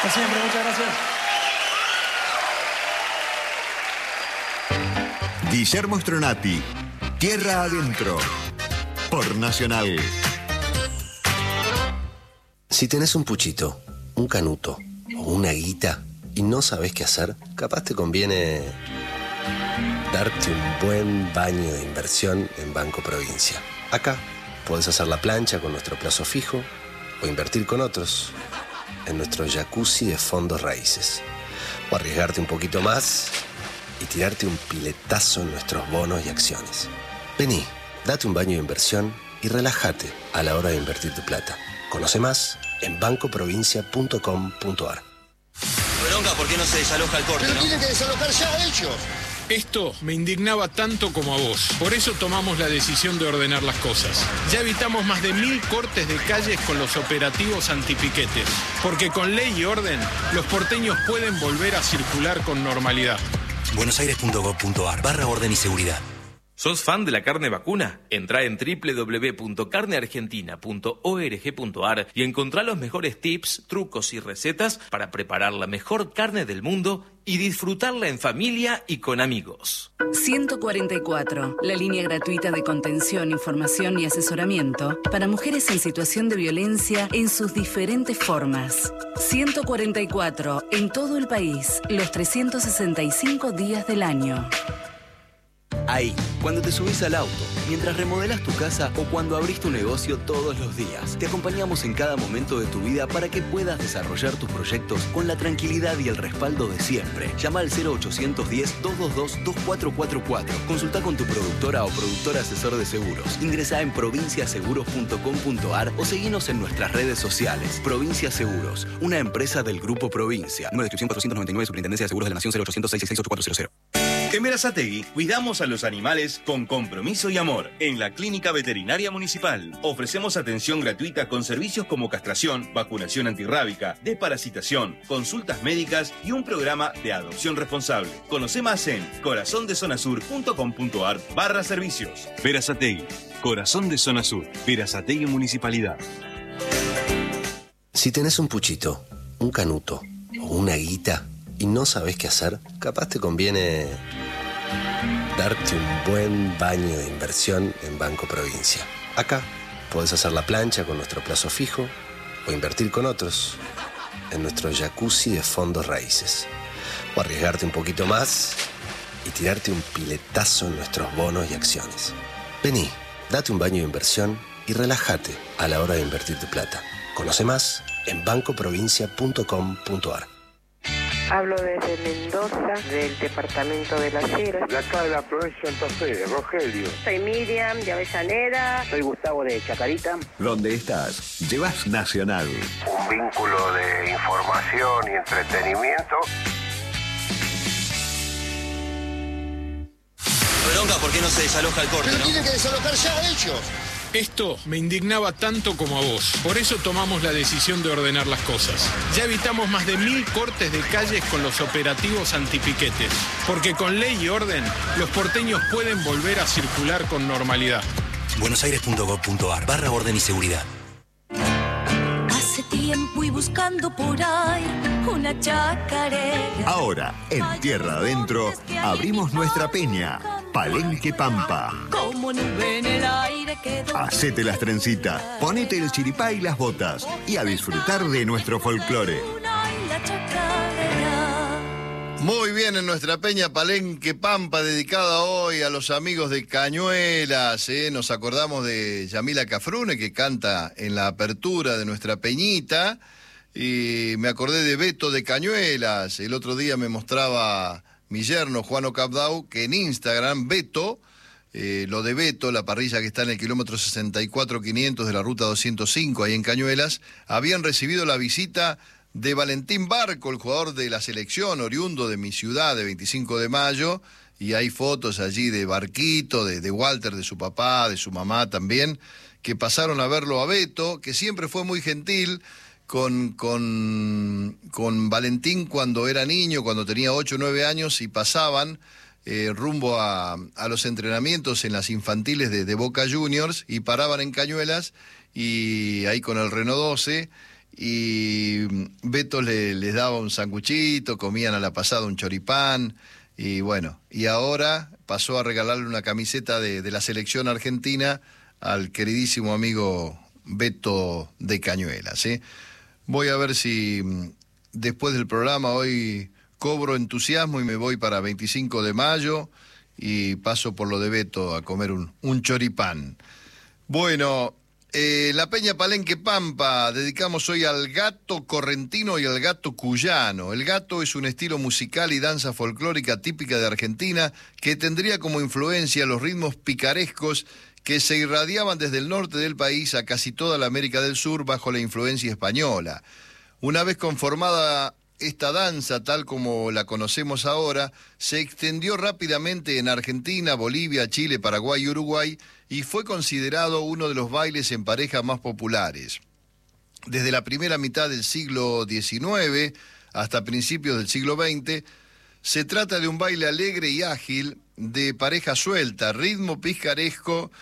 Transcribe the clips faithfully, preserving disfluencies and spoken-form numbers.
Hasta siempre, muchas gracias. Guillermo Stronati, Tierra Adentro, por Nacional. Si tenés un puchito, un canuto o una guita y no sabés qué hacer, capaz te conviene darte un buen baño de inversión en Banco Provincia. Acá podés hacer la plancha con nuestro plazo fijo o invertir con otros en nuestro jacuzzi de fondos raíces. O arriesgarte un poquito más y tirarte un piletazo en nuestros bonos y acciones. Vení, date un baño de inversión y relájate a la hora de invertir tu plata. Conoce más en banco provincia punto com punto ar. Bronca, ¿por qué no se desaloja el corte, Pero no? tienen que desalojar ya ellos. Esto me indignaba tanto como a vos. Por eso tomamos la decisión de ordenar las cosas. Ya evitamos más de mil cortes de calles con los operativos antipiquetes. Porque con ley y orden, los porteños pueden volver a circular con normalidad. buenosaires punto gov punto ar barra orden y seguridad. ¿Sos fan de la carne vacuna? Entrá en doble u doble u doble u punto carne argentina punto org punto ar y encontrá los mejores tips, trucos y recetas para preparar la mejor carne del mundo y disfrutarla en familia y con amigos. ciento cuarenta y cuatro, la línea gratuita de contención, información y asesoramiento para mujeres en situación de violencia en sus diferentes formas. ciento cuarenta y cuatro, en todo el país, los trescientos sesenta y cinco días del año. Ahí, cuando te subís al auto, mientras remodelas tu casa o cuando abrís tu negocio todos los días. Te acompañamos en cada momento de tu vida para que puedas desarrollar tus proyectos con la tranquilidad y el respaldo de siempre. Llama al cero ochocientos diez, doscientos veintidós, veinticuatro cuarenta y cuatro. Consulta con tu productora o productor asesor de seguros. Ingresá en provincia seguros punto com punto ar o seguinos en nuestras redes sociales. Provincia Seguros, una empresa del Grupo Provincia. Número de inscripción cuatrocientos noventa y nueve, Superintendencia de Seguros de la Nación, cero ochocientos, seiscientos sesenta y seis, ocho cuatro cero cero. En Berazategui cuidamos a los animales con compromiso y amor. En la Clínica Veterinaria Municipal ofrecemos atención gratuita con servicios como castración, vacunación antirrábica, desparasitación, consultas médicas y un programa de adopción responsable. Conoce más en corazón de zona sur punto com punto ar barra servicios. Berazategui, Corazón de Zona Sur, Berazategui Municipalidad. Si tenés un puchito, un canuto o una guita y no sabés qué hacer, capaz te conviene darte un buen baño de inversión en Banco Provincia. Acá podés hacer la plancha con nuestro plazo fijo o invertir con otros en nuestro jacuzzi de fondos raíces. O arriesgarte un poquito más y tirarte un piletazo en nuestros bonos y acciones. Vení, date un baño de inversión y relájate a la hora de invertir tu plata. Conoce más en banco provincia punto com punto ar. Hablo desde Mendoza, del departamento de Las Heras. De acá de la provincia de Santa Fe, de Rogelio. Soy Miriam, de Avellaneda. Soy Gustavo, de Chacarita. ¿Dónde estás? Llevas Nacional. Un vínculo de información y entretenimiento. Bronca, ¿por qué no se desaloja el corte, Pero no? tienen que desalojar ya ellos. Esto me indignaba tanto como a vos. Por eso tomamos la decisión de ordenar las cosas. Ya evitamos más de mil cortes de calles con los operativos antipiquetes. Porque con ley y orden, los porteños pueden volver a circular con normalidad. buenosaires punto gov punto ar barra orden y seguridad. Hace tiempo y buscando por ahí una chacarera. Ahora, en Tierra Adentro, abrimos nuestra peña, Palenque Pampa. Como nube en el aire quedó. Hacete las trencitas, ponete el chiripá y las botas y a disfrutar de nuestro folclore. Muy bien, en nuestra peña Palenque Pampa, dedicada hoy a los amigos de Cañuelas, ¿eh? Nos acordamos de Yamila Cafrune, que canta en la apertura de nuestra peñita, y me acordé de Beto de Cañuelas. El otro día me mostraba mi yerno, Juano Capdau, que en Instagram, Beto, eh, lo de Beto, la parrilla que está en el kilómetro sesenta y cuatro quinientos de la ruta doscientos cinco, ahí en Cañuelas, habían recibido la visita de Valentín Barco, el jugador de la selección, oriundo de mi ciudad, de veinticinco de mayo, y hay fotos allí de Barquito, de, de Walter, de su papá, de su mamá también, que pasaron a verlo a Beto, que siempre fue muy gentil con, con, con Valentín cuando era niño, cuando tenía ocho o nueve años, y pasaban eh, rumbo a, a los entrenamientos en las infantiles de, de Boca Juniors, y paraban en Cañuelas, y ahí con el Renault doce, y Beto le, les daba un sanguchito, comían a la pasada un choripán, y bueno, y ahora pasó a regalarle una camiseta de, de la selección argentina al queridísimo amigo Beto de Cañuelas, ¿eh? Voy a ver si después del programa hoy cobro entusiasmo y me voy para veinticinco de mayo y paso por lo de Beto a comer un, un choripán. Bueno, eh, la Peña Palenque Pampa dedicamos hoy al gato correntino y al gato cuyano. El gato es un estilo musical y danza folclórica típica de Argentina que tendría como influencia los ritmos picarescos que se irradiaban desde el norte del país a casi toda la América del Sur bajo la influencia española. Una vez conformada esta danza, tal como la conocemos ahora, se extendió rápidamente en Argentina, Bolivia, Chile, Paraguay y Uruguay y fue considerado uno de los bailes en pareja más populares. Desde la primera mitad del siglo diecinueve hasta principios del siglo veinte, se trata de un baile alegre y ágil, de pareja suelta, ritmo picaresco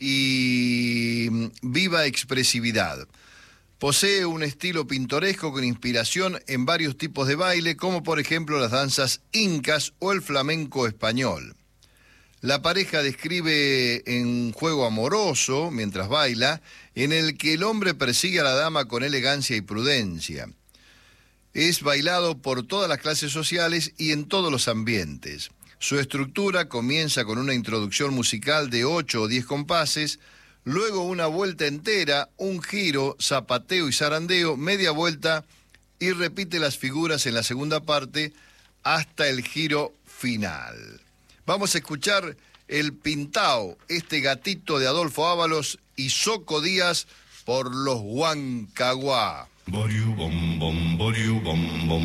y viva expresividad. Posee un estilo pintoresco con inspiración en varios tipos de baile, como por ejemplo las danzas incas o el flamenco español. La pareja describe un juego amoroso, mientras baila, en el que el hombre persigue a la dama con elegancia y prudencia. Es bailado por todas las clases sociales y en todos los ambientes. Su estructura comienza con una introducción musical de ocho o diez compases, luego una vuelta entera, un giro, zapateo y zarandeo, media vuelta y repite las figuras en la segunda parte hasta el giro final. Vamos a escuchar el Pintao, este gatito de Adolfo Ábalos y Soco Díaz por los Huancaguá.